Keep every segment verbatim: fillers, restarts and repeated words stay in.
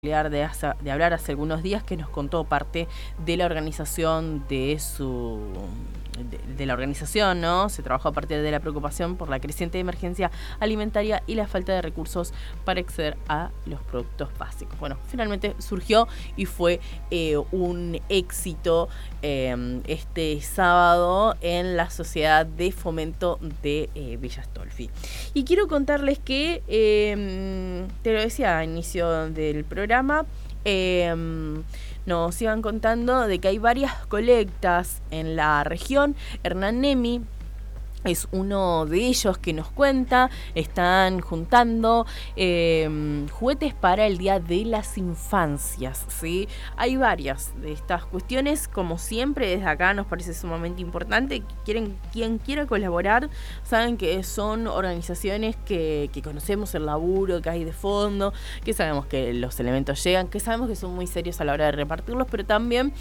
De, hace, de hablar hace algunos días, que nos contó parte de la organización de su de, de la organización, ¿no? Se trabajó a partir de la preocupación por la creciente emergencia alimentaria y la falta de recursos para acceder a los productos básicos. Bueno, finalmente surgió y fue eh, un éxito eh, este sábado en la Sociedad de Fomento de eh, Villa Astolfi. Y quiero contarles que, eh, te lo decía a inicio del programa, eh, nos iban contando de que hay varias colectas en la región. Hernán Nemi es uno de ellos que nos cuenta. Están juntando eh, juguetes para el Día de las Infancias, ¿sí? Hay varias de estas cuestiones, como siempre desde acá nos parece sumamente importante. Quieren, quien quiera colaborar, saben que son organizaciones que, que conocemos el laburo que hay de fondo, que sabemos que los elementos llegan, que sabemos que son muy serios a la hora de repartirlos, pero también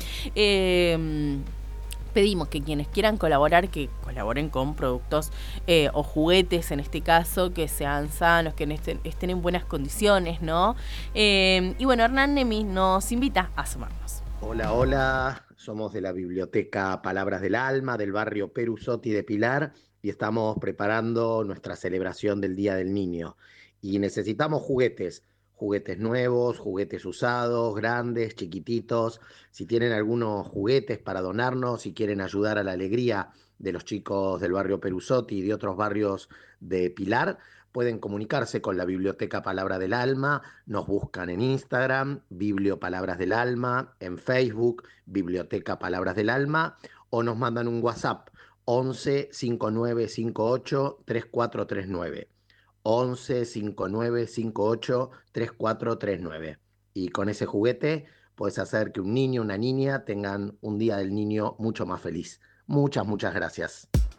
eh, pedimos que quienes quieran colaborar, que colaboren con productos eh, o juguetes, en este caso, que sean sanos, que estén, estén en buenas condiciones, ¿no? Eh, y bueno, Hernán Nemi nos invita a sumarnos. Hola, hola, somos de la Biblioteca Palabras del Alma, del barrio Perusotti de Pilar, y estamos preparando nuestra celebración del Día del Niño. Y necesitamos juguetes, juguetes nuevos, juguetes usados, grandes, chiquititos. Si tienen algunos juguetes para donarnos, si quieren ayudar a la alegría de los chicos del barrio Perusotti y de otros barrios de Pilar, pueden comunicarse con la Biblioteca Palabra del Alma. Nos buscan en Instagram, Biblio Palabras del Alma, en Facebook, Biblioteca Palabras del Alma, o nos mandan un WhatsApp once cincuenta y nueve cincuenta y ocho treinta y cuatro treinta y nueve. once cincuenta y nueve cincuenta y ocho treinta y cuatro treinta y nueve. Y con ese juguete puedes hacer que un niño o una niña tengan un día del niño mucho más feliz. Muchas, muchas gracias.